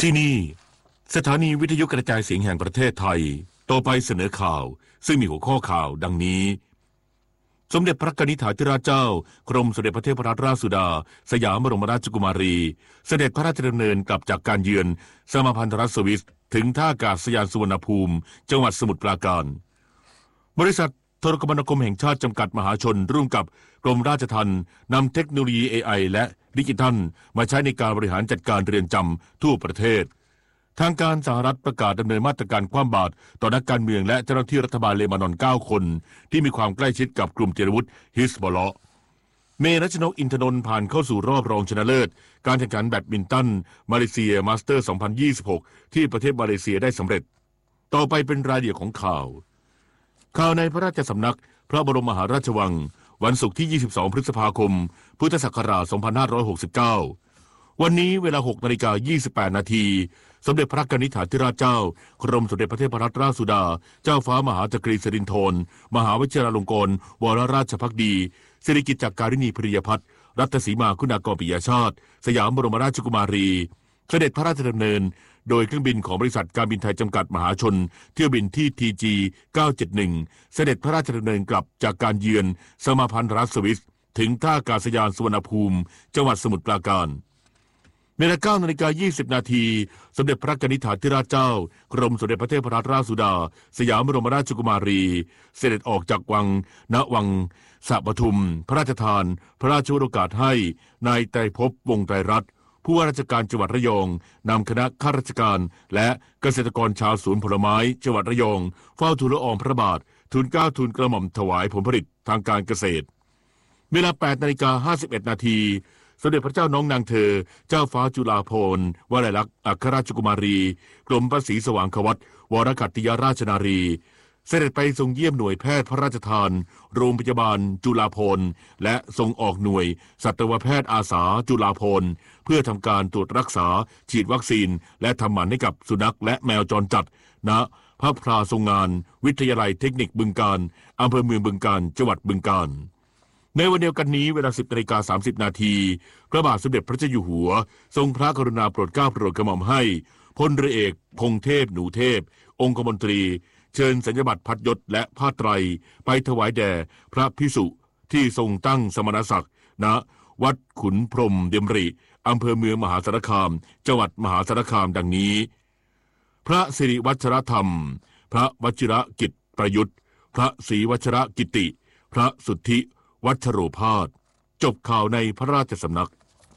ที่นี่สถานีวิทยุกระจายเสียงแห่งประเทศไทยต่อไปเสนอข่าวซึ่งมีหัวข้อข่าวดังนี้สมเด็จพระกนิษฐาธิราชเจ้ากรมสมเด็จพระเทพรัตนราชสุดาสยามบรมราชกุมารีเสด็จพระราชดำเนินกลับจากการเยือนสหพันธรัฐสวิสถึงท่าอากาศยานสุวรรณภูมิจังหวัดสมุทรปราการบริษัทโทรคมนาคมแห่งชาติจำกัดมหาชนร่วมกับกรมราชทัณฑ์นำเทคโนโลยี AI และดิจิทัลมาใช้ในการบริหารจัดการเรือนจำทั่วประเทศทางการสหรัฐประกาศดำเนินมาตรการคว่ำบาตรต่อนักการเมืองและเจ้าหน้าที่รัฐบาลเลบานอน9คนที่มีความใกล้ชิดกับกลุ่มเจรวุฒิฮิสบอลเลาะห์เมรัชนกอินทนนท์ผ่านเข้าสู่รอบรองชนะเลิศการแข่งขันแบดมินตันมาเลเซียมาสเตอร์ 2026 ที่ประเทศมาเลเซียได้สำเร็จต่อไปเป็นรายละเอียดของข่าวในพระราชสำนักพระบรมมหาราชวังวันศุกร์ที่ 22 พฤษภาคม พุทธศักราช 2569 วันนี้เวลา 6:28 นาทีสมเด็จพระกนิษฐาธิราชเจ้ากรมสมเด็จพระเทพรัตนราชสุดาเจ้าฟ้ามหาจักรีสิรินธรมหาวชิราลงกรณ์วรราชภักดีสิริกิติ์จักริณีพริยพัฒน์รัตนสีมาคุณากรปิยชาติสยามบรมราชกุมารีเสด็จพระราชดำเนินโดยเครื่องบินของบริษัทการบินไทยจำกัดมหาชนเที่ยวบินที่ TG 971เสด็จพระราชดำเนินกลับจากการเยือนสหพันธรัฐสวิสถึงท่าอากาศยานสุวรรณภูมิจังหวัดสมุทรปราการเวลา 9:20 นาทีสมเด็จพระกนิษฐาธิราชเจ้ากรมสมเด็จพระเทพรัตนราชสุดาสยามบรมราชกุมารีเสด็จออกจากวังณวังสะปทุมพระราชทานพระราชโอกาสให้นายไตรภพวงศ์ไตรรัตน์ผู้ว่าราชการจังหวัดระยองนำคณะข้าราชการและเกษตรกรชาวสวนผลไม้จังหวัดระยองเฝ้าทูลละอองพระบาททูลเกล้าทูลกระหม่อมถวายผลผลิตทางการเกษตรเวลา 8:51 นาทีสมเด็จพระเจ้าน้องนางเธอเจ้าฟ้าจุฬาภรณ์วลัยลักษณ์อัครราชกุมารีกรมพระศรีสว่างควัตวรกัตติยราชนารีเสด็จไปทรงเยี่ยมหน่วยแพทย์พระราชทานโรงพยาบาลจุฬาภรณ์และทรงออกหน่วยสัตวแพทย์อาสาจุฬาภรณ์เพื่อทำการตรวจรักษาฉีดวัคซีนและทำหมันให้กับสุนัขและแมวจรจัดณพระพลาทรงงานวิทยาลัยเทคนิคบึงกาฬอำเภอเมืองบึงกาฬจังหวัดบึงกาฬในวันเดียวกันนี้เวลา 10:30 นาทีพระบาทสมเด็จพระเจ้าอยู่หัวทรงพระกรุณาโปรดเกล้าโปรดกระหม่อมให้พลเรือเอกพงษ์เทพหนูเทพองคมนตรีเชิญสัญญบัตรพัดยศและผ้าไตรไปถวายแด่พระภิกษุที่ทรงตั้งสมณศักดิ์ณวัดขุนพรหมเดมริอำเภอเมืองมหาสารคามจังหวัดมหาสารคามดังนี้พระสิริวัชรธรรมพระวชิรกิจประยุทธ์พระศรีวัชรกิติพระสุทธิวัชโรภาสจบข่าวในพระราชสำนัก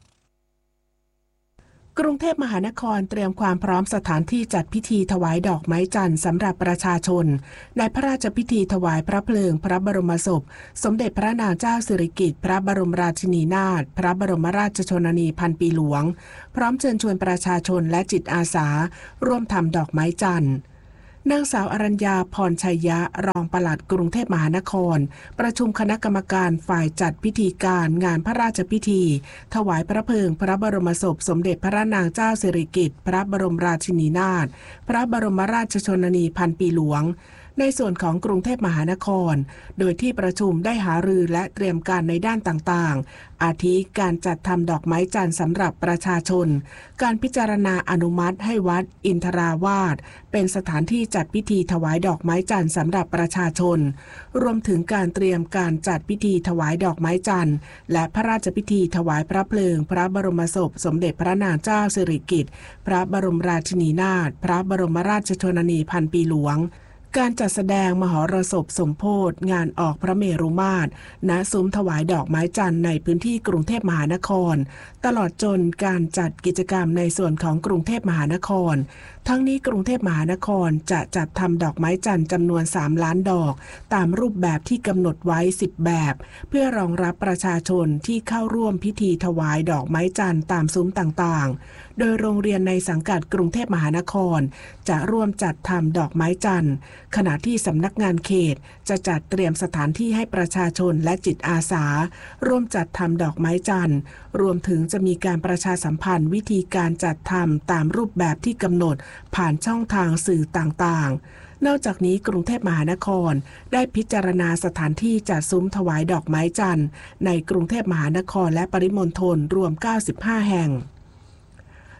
กรุงเทพมหานครเตรียมความพร้อมสถานที่จัดพิธีถวายดอกไม้จันทร์สำหรับประชาชนในพระราชพิธีถวายพระเพลิงพระบรมศพสมเด็จพระนางเจ้าสิริกิติ์พระบรมราชินีนาถพระบรมราชชนนีพันปีหลวงพร้อมเชิญชวนประชาชนและจิตอาสาร่วมทำดอกไม้จันทร์นางสาวอรัญญาพรชัยยะรองปลัดกรุงเทพมหานครประชุมคณะกรรมการฝ่ายจัดพิธีการงานพระราชพิธีถวายพระเพลิงพระบรมศพสมเด็จพระนางเจ้าสิริกิติ์พระบรมราชินีนาถพระบรมราชชนนีพันปีหลวงในส่วนของกรุงเทพมหานครโดยที่ประชุมได้หารือและเตรียมการในด้านต่างๆอาทิการจัดทำดอกไม้จันทร์สำหรับประชาชนการพิจารณาอนุมัติให้วัดอินทราวาสเป็นสถานที่จัดพิธีถวายดอกไม้จันทร์สำหรับประชาชนรวมถึงการเตรียมการจัดพิธีถวายดอกไม้จันทร์และพระราชพิธีถวายพระเพลิงพระบรมศพสมเด็จพระนางเจ้าสิริกิติ์พระบรมราชินีนาถพระบรมราชชนนีพันปีหลวงการจัดแสดงมหรสพสมโภชงานออกพระเมรุมาตรณซุ้มถวายดอกไม้จันทร์ในพื้นที่กรุงเทพมหานครตลอดจนการจัดกิจกรรมในส่วนของกรุงเทพมหานครทั้งนี้กรุงเทพมหานครจะจัดทำดอกไม้จันทร์จำนวน3 ล้านดอกตามรูปแบบที่กำหนดไว้10แบบเพื่อรองรับประชาชนที่เข้าร่วมพิธีถวายดอกไม้จันทร์ตามซุ้มต่างๆโดยโรงเรียนในสังกัดกรุงเทพมหานครจะร่วมจัดทำดอกไม้จันทร์ขณะที่สำนักงานเขตจะจัดเตรียมสถานที่ให้ประชาชนและจิตอาสาร่วมจัดทำดอกไม้จันทร์รวมถึงจะมีการประชาสัมพันธ์วิธีการจัดทำตามรูปแบบที่กำหนดผ่านช่องทางสื่อต่างๆนอกจากนี้กรุงเทพมหานครได้พิจารณาสถานที่จัดซุ้มถวายดอกไม้จันทร์ในกรุงเทพมหานครและปริมณฑลรวม95 แห่ง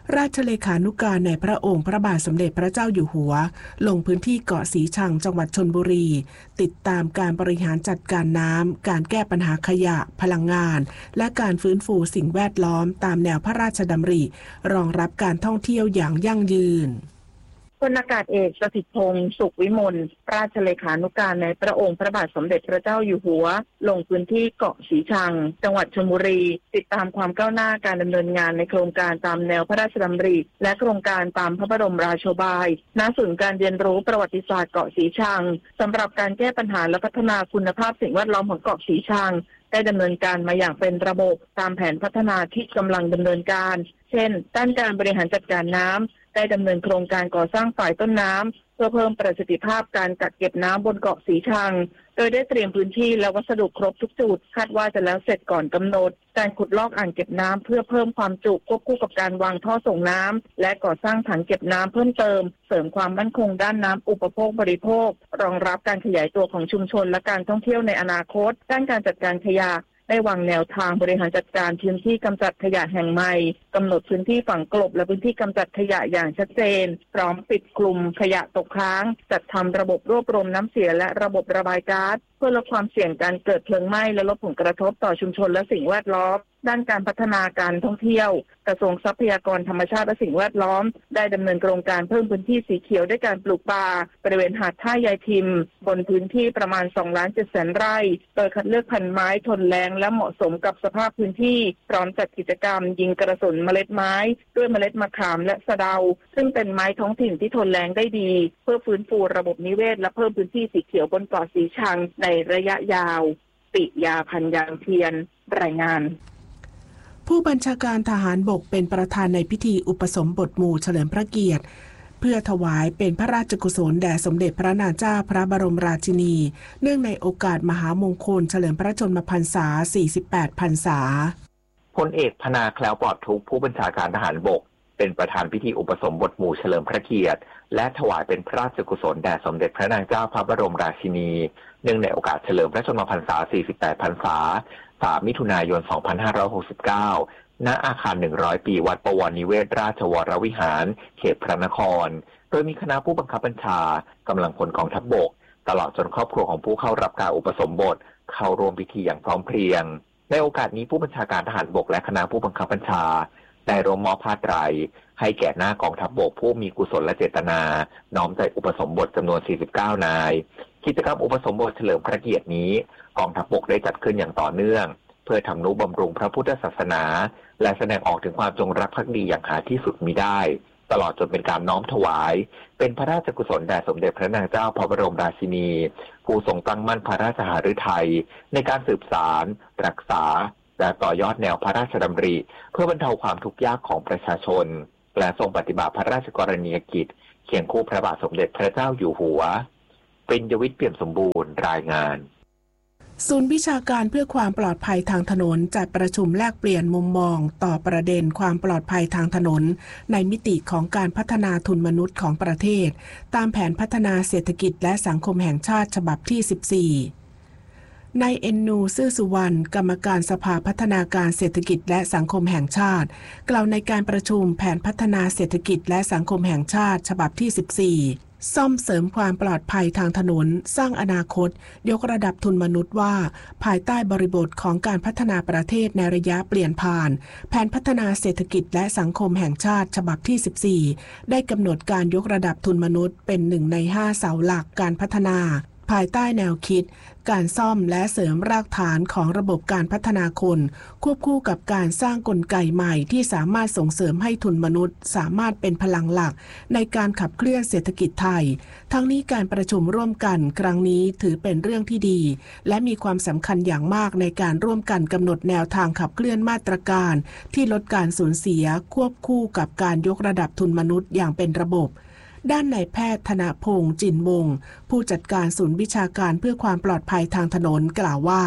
ราชเลขานุการในพระองค์พระบาทสมเด็จพระเจ้าอยู่หัวลงพื้นที่เกาะสีชังจังหวัดชลบุรีติดตามการบริหารจัดการน้ำการแก้ปัญหาขยะพลังงานและการฟื้นฟูสิ่งแวดล้อมตามแนวพระราชดำริรองรับการท่องเที่ยวอย่างยั่งยืนพลอากาศเอกสถิตพงษ์สุขวิมลราชเลขานุการในพระองค์พระบาทสมเด็จพระเจ้าอยู่หัวลงพื้นที่เกาะสีชังจังหวัดชลบุรีติดตามความก้าวหน้าการดำเนินงานในโครงการตามแนวพระราชดำริและโครงการตามพระบรมราโชบายณศูนย์การเรียนรู้ประวัติศาสตร์เกาะสีชังสำหรับการแก้ปัญหาและพัฒนาคุณภาพสิ่งแวดล้อมของเกาะสีชังได้ดำเนินการมาอย่างเป็นระบบตามแผนพัฒนาที่กำลังดำเนินการเช่นด้านการบริหารจัดการน้ำได้ดำเนินโครงการก่อสร้างฝ่ายต้นน้ำเพื่อเพิ่มประสิทธิภาพการกักเก็บน้ำบนเกาะสีชังโดยได้เตรียมพื้นที่และวัสดุครบทุกจุดคาดว่าจะแล้วเสร็จก่อนกำหนดการขุดลอกอ่างเก็บน้ำเพื่อเพิ่มความจุควบคู่กับการวางท่อส่งน้ำและก่อสร้างถังเก็บน้ำเพิ่มเติมเสริมความมั่นคงด้านน้ำอุปโภคบริโภครองรับการขยายตัวของชุมชนและการท่องเที่ยวในอนาคตด้านการจัดการขยะได้วางแนวทางบริหารจัดการพื้นที่กำจัดขยะแห่งใหม่กำหนดพื้นที่ฝังกลบและพื้นที่กำจัดขยะอย่างชัดเจนพร้อมปิดกลุ่มขยะตกค้างจัดทำระบบรวบรวมน้ำเสียและระบบระบายก๊าซเพื่อลดความเสี่ยงการเกิดเพลิงไหม้และลดผลกระทบต่อชุมชนและสิ่งแวดล้อมด้านการพัฒนาการท่องเที่ยวกระทรวงทรัพยากรธรรมชาติและสิ่งแวดล้อมได้ดำเนินโครงการเพิ่มพื้นที่สีเขียวด้วยการปลูกป่าบริเวณหาดท่ายายทิมบนพื้นที่ประมาณ 2,700,000 ไร่โดยคัดเลือกพันธุ์ไม้ทนแล้งและเหมาะสมกับสภาพพื้นที่พร้อมจัดกิจกรรมยิงกระสุนเมล็ดไม้ด้วยเมล็ดมะขามและสะเดาซึ่งเป็นไม้ท้องถิ่นที่ทนแล้งได้ดีเพื่อฟื้นฟูระบบนิเวศและเพิ่มพื้นที่สีเขียวบนเกาะสีชังในระยะยาวปิยาพันยางเทียนรายงานผู้บัญชาการทหารบกเป็นประธานในพิธีอุปสมบทหมู่เฉลิมพระเกียรติเพื่อถวายเป็นพระราชกุศลแด่สมเด็จพระนางเจ้าพระบรมราชินีเนื่องในโอกาสมหามงคลเฉลิมพระชนมพรรษา 48 พรรษาพลเอกพนาแคล้วปลอดทุกข์ผู้บัญชาการทหารบกเป็นประธานพิธีอุปสมบทหมู่เฉลิมพระเกียรติและถวายเป็นพระราชกุศลแด่สมเด็จพระนางเจ้าพระบรมราชินีเนื่องในโอกาสเฉลิมพระชนมพรรษา 48 พรรษา 3 มิถุนายน 2569 ณ อาคาร 100 ปีวัดบวรนิเวศราชวรวิหารเขตพระนครโดยมีคณะผู้บังคับบัญชากำลังพลกองทัพบกตลอดจนครอบครัวของผู้เข้ารับการอุปสมบทเข้าร่วมพิธีอย่างพร้อมเพรียงในโอกาสนี้ผู้บัญชาการทหารบกและคณะผู้บังคับบัญชาได้ร่วมมอบผ้าไตรให้แก่หน้ากองทัพบกผู้มีกุศลและเจตนาน้อมใจอุปสมบทจำนวน 49 นายกิจกรรมอุปสมบทเฉลิมพระเกียรตินี้กองทัพบกได้จัดขึ้นอย่างต่อเนื่องเพื่อทำนุบำรุงพระพุทธศาสนาและแสดงออกถึงความจงรักภักดีอย่างหาที่สุดมิได้ตลอดจนเป็นการน้อมถวายเป็นพระราชกุศลแด่สมเด็จพระนางเจ้าพระบรมราชินีผู้ทรงตั้งมั่นพระราชหฤทัยในการสืบสานรักษาและต่อยอดแนวพระราชดำริเพื่อบรรเทาความทุกข์ยากของประชาชนและทรงปฏิบัติพระราชกรณียกิจเคียงคู่พระบาทสมเด็จพระเจ้าอยู่หัวปริญญวิทย์เปี่ยมสมบูรณ์รายงานศูนย์วิชาการเพื่อความปลอดภัยทางถนนจัดประชุมแลกเปลี่ยนมุมมองต่อประเด็นความปลอดภัยทางถนนในมิติของการพัฒนาทุนมนุษย์ของประเทศตามแผนพัฒนาเศรษฐกิจและสังคมแห่งชาติฉบับที่ 14นายเอ็นนูซื่อสุวรรณกรรมการสภาพัฒนาการเศรษฐกิจและสังคมแห่งชาติกล่าวในการประชุมแผนพัฒนาเศรษฐกิจและสังคมแห่งชาติฉบับที่ 14ซ่อมเสริมความปลอดภัยทางถนนสร้างอนาคตยกระดับทุนมนุษย์ว่าภายใต้บริบทของการพัฒนาประเทศในระยะเปลี่ยนผ่านแผนพัฒนาเศรษฐกิจและสังคมแห่งชาติฉบับที่ 14ได้กำหนดการยกระดับทุนมนุษย์เป็น1 ใน 5 เสาหลักการพัฒนาภายใต้แนวคิดการซ่อมและเสริมรากฐานของระบบการพัฒนาคนควบคู่กับการสร้างกลไกใหม่ที่สามารถส่งเสริมให้ทุนมนุษย์สามารถเป็นพลังหลักในการขับเคลื่อนเศรษฐกิจไทยทั้งนี้การประชุมร่วมกันครั้งนี้ถือเป็นเรื่องที่ดีและมีความสำคัญอย่างมากในการร่วมกันกำหนดแนวทางขับเคลื่อนมาตรการที่ลดการสูญเสียควบคู่กับการยกระดับทุนมนุษย์อย่างเป็นระบบด้านนายแพทย์ธนพงษ์จินวงศ์ผู้จัดการศูนย์วิชาการเพื่อความปลอดภัยทางถนนกล่าวว่า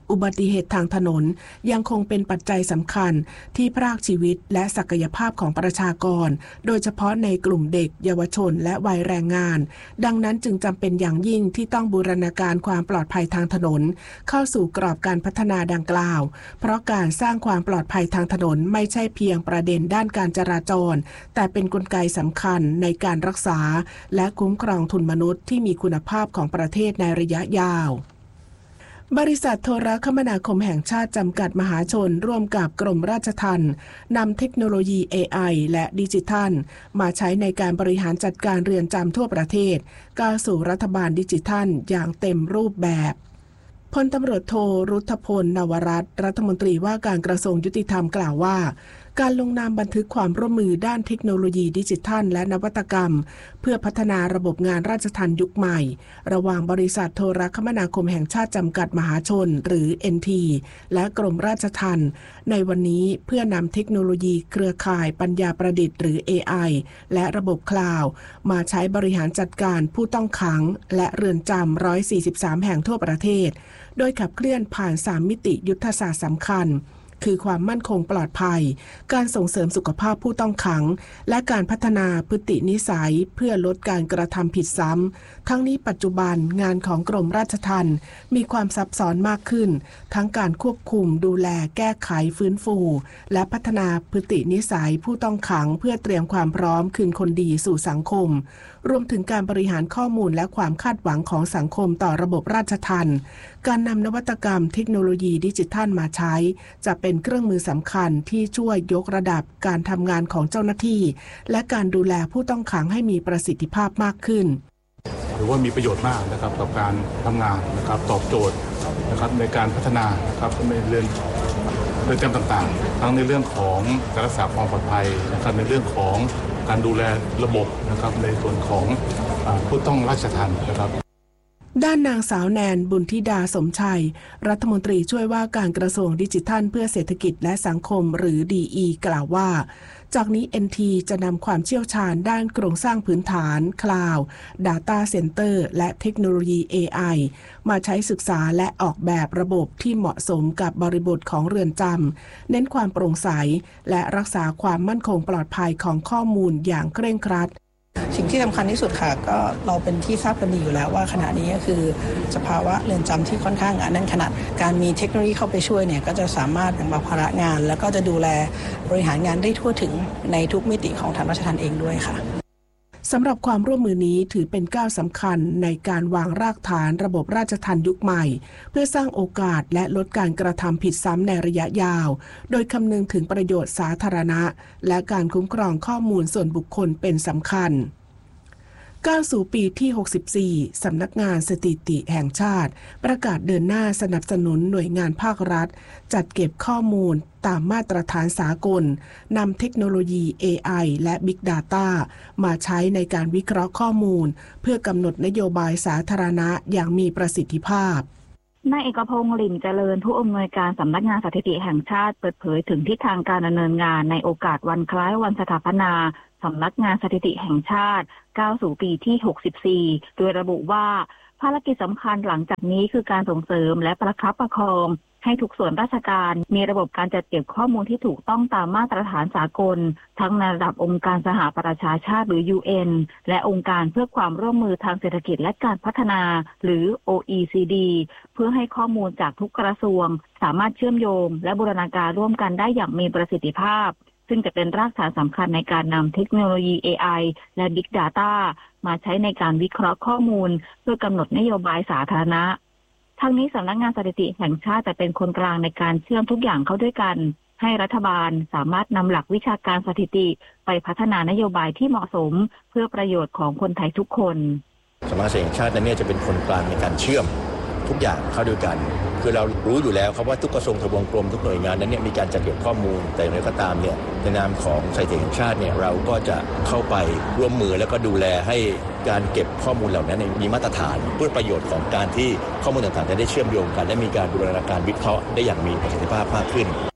อุบัติเหตุทางถนนยังคงเป็นปัจจัยสำคัญที่พรากชีวิตและศักยภาพของประชากรโดยเฉพาะในกลุ่มเด็กเยาวชนและวัยแรงงานดังนั้นจึงจำเป็นอย่างยิ่งที่ต้องบูรณาการความปลอดภัยทางถนนเข้าสู่กรอบการพัฒนาดังกล่าวเพราะการสร้างความปลอดภัยทางถนนไม่ใช่เพียงประเด็นด้านการจราจรแต่เป็นกลไกสำคัญในการรักษาและคุ้มครองทุนมนุษย์ที่มีคุณภาพของประเทศในระยะยาวบริษัทโทรคมนาคมแห่งชาติจำกัดมหาชนร่วมกับกรมราชทัณฑ์นำเทคโนโลยี AI และดิจิทัลมาใช้ในการบริหารจัดการเรือนจำทั่วประเทศก้าวสู่รัฐบาลดิจิทัลอย่างเต็มรูปแบบพลตำรวจโทรุทธพล นวรัตน์รัฐมนตรีว่าการกระทรวงยุติธรรมกล่าวว่าการลงนามบันทึกความร่วมมือด้านเทคโนโลยีดิจิทัลและนวัตกรรมเพื่อพัฒนาระบบงานราชทัณฑ์ยุคใหม่ระหว่างบริษัทโทรคมนาคมแห่งชาติจำกัดมหาชนหรือ NT และกรมราชทัณฑ์ในวันนี้เพื่อนำเทคโนโลยีเครือข่ายปัญญาประดิษฐ์หรือ AI และระบบคลาวด์มาใช้บริหารจัดการผู้ต้องขังและเรือนจำ143แห่งทั่วประเทศโดยขับเคลื่อนผ่าน3มิติยุทธศาสตร์สำคัญคือความมั่นคงปลอดภัยการส่งเสริมสุขภาพผู้ต้องขังและการพัฒนาพฤตินิสัยเพื่อลดการกระทำผิดซ้ำทั้งนี้ปัจจุบันงานของกรมราชทัณฑ์มีความซับซ้อนมากขึ้นทั้งการควบคุมดูแลแก้ไขฟื้นฟูและพัฒนาพฤตินิสัยผู้ต้องขังเพื่อเตรียมความพร้อมคืนคนดีสู่สังคมรวมถึงการบริหารข้อมูลและความคาดหวังของสังคมต่อระบบราชทัณฑ์การนำนวัตกรรมเทคโนโลยีดิจิทัลมาใช้จะเป็นเครื่องมือสำคัญที่ช่วยยกระดับการทำงานของเจ้าหน้าที่และการดูแลผู้ต้องขังให้มีประสิทธิภาพมากขึ้นถือว่ามีประโยชน์มากนะครับกับการทำงานนะครับตอบโจทย์นะครับในการพัฒนานะครับในเรื่องจำต่างๆทั้งในเรื่องของการรักษาความปลอดภัยนะครับในเรื่องของการดูแลระบบนะครับในส่วนของผู้ต้องราชทัณฑ์นะครับด้านนางสาวแนนบุญธิดาสมชัยรัฐมนตรีช่วยว่าการกระทรวงดิจิทัลเพื่อเศรษฐกิจและสังคมหรือ DE กล่าวว่าจากนี้ NT จะนำความเชี่ยวชาญด้านโครงสร้างพื้นฐานคลาวด์ Data Center และเทคโนโลยี AI มาใช้ศึกษาและออกแบบระบบที่เหมาะสมกับบริบทของเรือนจำเน้นความโปร่งใสและรักษาความมั่นคงปลอดภัยของข้อมูลอย่างเคร่งครัดสิ่งที่สำคัญที่สุดค่ะก็เราเป็นที่ทราบกันดีอยู่แล้วว่าขณะนี้ก็คือสภาวะเรือนจำที่ค่อนข้างแน่นขนาดการมีเทคโนโลยีเข้าไปช่วยเนี่ยก็จะสามารถแบ่งเบาภาระงานแล้วก็จะดูแลบริหารงานได้ทั่วถึงในทุกมิติของทางราชทัณฑ์เองด้วยค่ะสำหรับความร่วมมือนี้ถือเป็นก้าวสำคัญในการวางรากฐานระบบราชทัณฑ์ยุคใหม่เพื่อสร้างโอกาสและลดการกระทำผิดซ้ำในระยะยาวโดยคำนึงถึงประโยชน์สาธารณะและการคุ้มครองข้อมูลส่วนบุคคลเป็นสำคัญก้าวสู่ปีที่ 64 สำนักงานสถิติแห่งชาติประกาศเดินหน้าสนับสนุนหน่วยงานภาครัฐจัดเก็บข้อมูลตามมาตรฐานสากลนำเทคโนโลยี AI และ Big Data มาใช้ในการวิเคราะห์ข้อมูลเพื่อกำหนดนโยบายสาธารณะอย่างมีประสิทธิภาพนายเอกพงษ์ หลิ่มเจริญผู้อำนวยการสำนักงานสถิติแห่งชาติเปิดเผยถึงทิศทางการดำเนินงานในโอกาสวันคล้ายวันสถาปนาสำนักงานสถิติแห่งชาติก้าวสู่ปีที่ 64โดยระบุว่าภารกิจสำคัญหลังจากนี้คือการส่งเสริมและประคับประคองให้ทุกส่วนราชการมีระบบการจัดเก็บข้อมูลที่ถูกต้องตามมาตรฐานสากลทั้งในระดับองค์การสหประชาชาติหรือ UN และองค์การเพื่อความร่วมมือทางเศรษฐกิจและการพัฒนาหรือ OECD เพื่อให้ข้อมูลจากทุกกระทรวงสามารถเชื่อมโยงและบูรณาการร่วมกันได้อย่างมีประสิทธิภาพซึ่งจะเป็นรากฐานสำคัญในการนำเทคโนโลยี AI และ Big Data มาใช้ในการวิเคราะห์ข้อมูลเพื่อกำหนดนโยบายสาธารณะทั้งนี้สำนักงานสถิติแห่งชาติจะเป็นคนกลางในการเชื่อมทุกอย่างเข้าด้วยกันให้รัฐบาลสามารถนำหลักวิชาการสถิติไปพัฒนานโยบายที่เหมาะสมเพื่อประโยชน์ของคนไทยทุกคนสำนักงานสถิติแห่งชาตินั้นจะเป็นคนกลางในการเชื่อมทุกอย่างเข้าด้วยกันคือเรารู้อยู่แล้วครับว่าทุกกระทรวงทบวงกรมทุกหน่วยงานนั้นมีการจัดเก็บข้อมูลแต่อย่างไรก็ตามในนามของสถิติแห่งชาติเราก็จะเข้าไปร่วมมือแล้วก็ดูแลให้การเก็บข้อมูลเหล่านั้นมีมาตรฐานเพื่อประโยชน์ของการที่ข้อมูลต่างๆจะได้เชื่อมโยงกันและมีการบูรณาการวิเคราะห์ได้อย่างมีประสิทธิภาพมากขึ้น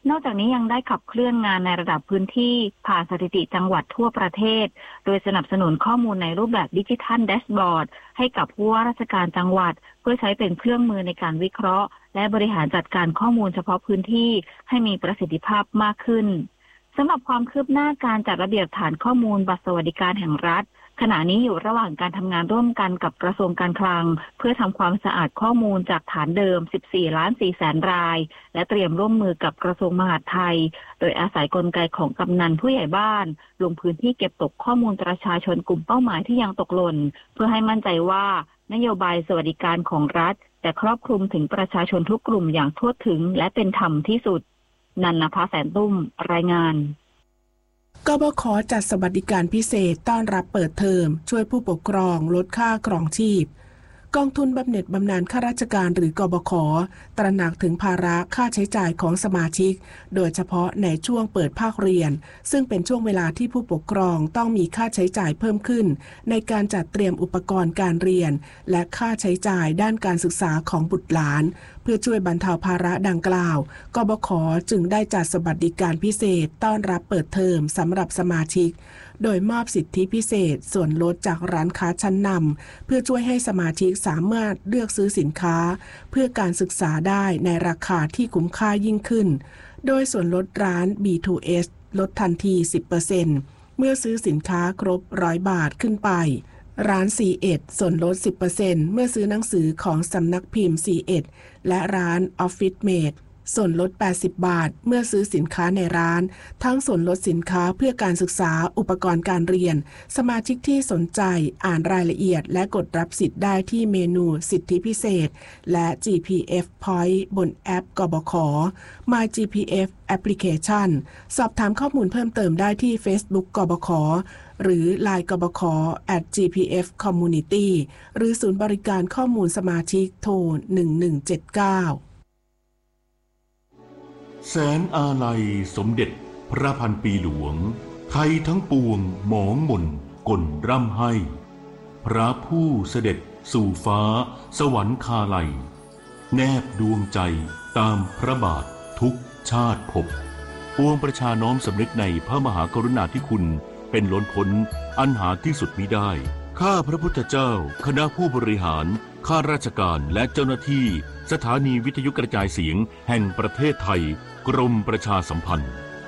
นอกจากนี้ยังได้ขับเคลื่อนงานในระดับพื้นที่ผ่านสถิติจังหวัดทั่วประเทศโดยสนับสนุนข้อมูลในรูปแบบดิจิทัลแดชบอร์ดให้กับผู้ว่าราชการจังหวัดเพื่อใช้เป็นเครื่องมือในการวิเคราะห์และบริหารจัดการข้อมูลเฉพาะพื้นที่ให้มีประสิทธิภาพมากขึ้นสำหรับความคืบหน้าการจัดระเบียบฐานข้อมูลบัตรสวัสดิการแห่งรัฐขณะนี้อยู่ระหว่างการทำงานร่วมกันกับกระทรวงการคลังเพื่อทำความสะอาดข้อมูลจากฐานเดิม 14,400,000 รายและเตรียมร่วมมือกับกระทรวงมหาดไทยโดยอาศัยกลไกของกำนันผู้ใหญ่บ้านลงพื้นที่เก็บตกข้อมูลประชาชนกลุ่มเป้าหมายที่ยังตกหล่นเพื่อให้มั่นใจว่านโยบายสวัสดิการของรัฐแต่ครอบคลุมถึงประชาชนทุกกลุ่มอย่างทั่วถึงและเป็นธรรมที่สุดนันนภาแสนตุ้มรายงานกบข.จัดสวัสดิการพิเศษต้อนรับเปิดเทอมช่วยผู้ปกครองลดค่าครองชีพกองทุนบำเหน็จบำนาญข้าราชการหรือกบข.ตระหนักถึงภาระค่าใช้จ่ายของสมาชิกโดยเฉพาะในช่วงเปิดภาคเรียนซึ่งเป็นช่วงเวลาที่ผู้ปกครองต้องมีค่าใช้จ่ายเพิ่มขึ้นในการจัดเตรียมอุปกรณ์การเรียนและค่าใช้จ่ายด้านการศึกษาของบุตรหลานเพื่อช่วยบรรเทาภาระดังกล่าวกบข.จึงได้จัดสวัสดิการพิเศษต้อนรับเปิดเทอมสำหรับสมาชิกโดยมอบสิทธิพิเศษส่วนลดจากร้านค้าชั้นนำเพื่อช่วยให้สมาชิกสามารถเลือกซื้อสินค้าเพื่อการศึกษาได้ในราคาที่คุ้มค่ายิ่งขึ้นโดยส่วนลดร้าน B2S ลดทันที 10% เมื่อซื้อสินค้าครบ100 บาทขึ้นไปร้าน C1 ส่วนลด 10% เมื่อซื้อหนังสือของสำนักพิมพ์ C1 และร้าน Office Mateส่วนลด80 บาทเมื่อซื้อสินค้าในร้านทั้งส่วนลดสินค้าเพื่อการศึกษาอุปกรณ์การเรียนสมาชิกที่สนใจอ่านรายละเอียดและกดรับสิทธิ์ได้ที่เมนูสิทธิพิเศษและ GPF Point บนแอปกบข. My GPF Application สอบถามข้อมูลเพิ่มเติมได้ที่ Facebook กบข.หรือ LINE กบข. @GPF Community หรือศูนย์บริการข้อมูลสมาชิกโทร1179 แสนอาลัยสมเด็จพระพันปีหลวงไทยทั้งปวงหมองหม่นก่นร่ำให้พระผู้เสด็จสู่ฟ้าสวรรคาลัยแนบดวงใจตามพระบาททุกชาติภพปวงประชาน้อมสำนึกในพระมหากรุณาธิคุณเป็นล้นพ้นอันหาที่สุดมิได้ข้าพระพุทธเจ้าคณะผู้บริหารข้าราชการและเจ้าหน้าที่สถานีวิทยุกระจายเสียงแห่งประเทศไทยกรมประชาสัมพันธ์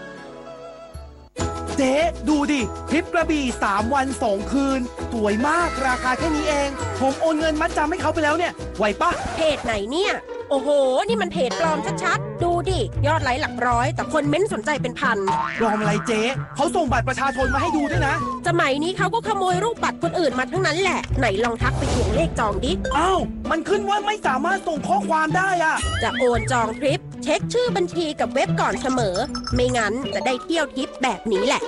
เจ๊ดูดิทริปกระบี่3 วัน 2 คืนสวยมากราคาแค่นี้เองผมโอนเงินมัดจำให้เขาไปแล้วเนี่ยไหวปะเพจไหนเนี่ยโอ้โหนี่มันเพจปลอมชัดๆดูดิยอดไลค์หลักร้อยแต่คนเม้นสนใจเป็นพันปลอมอะไรเจ๊เขาส่งบัตรประชาชนมาให้ดูด้วยนะสมัยนี้เขาก็ขโมยรูปบัตรคนอื่นมาทั้งนั้นแหละไหนลองทักไปทวงเลขจองดิอ้าวมันขึ้นว่าไม่สามารถส่งข้อความได้อะจะโอนจองทริปเช็คชื่อบัญชีกับเว็บก่อนเสมอไม่งั้นจะได้เที่ยวทริปแบบนี้แหละ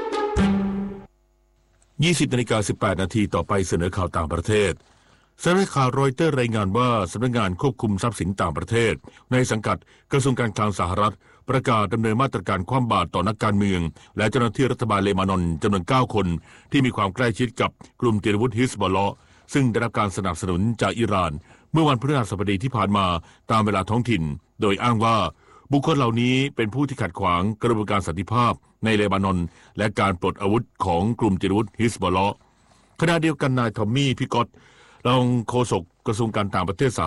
20:18 นาทีต่อไปเสนอข่าวต่างประเทศสำนักข่าวรอยเตอร์รายงานว่าสำนักงานควบคุมทรัพย์สินต่างประเทศในสังกัดกระทรวงการคลังสหรัฐประกาศดำเนินมาตรการคว่ำบาตรต่อนักการเมืองและเจ้าหน้าที่รัฐบาลเลบานอนจำนวน9 คนที่มีความใกล้ชิดกับกลุ่มติรวุฒิฮิซบอลเลาะห์ซึ่งได้รับการสนับสนุนจากอิหร่านเมื่อวันพฤหัสบดีที่ผ่านมาตามเวลาท้องถิ่นโดยอ้างว่าบุคคลเหล่านี้เป็นผู้ที่ขัดขวางกระบวนการสันติภาพในเลบานอนและการปลดอาวุธของกลุ่มติรวุฒิฮิซบอลเลาะห์ขณะเดียวกันนายทอมมี่พิกอตรองโฆษกกระทรวงการต่างประเทศ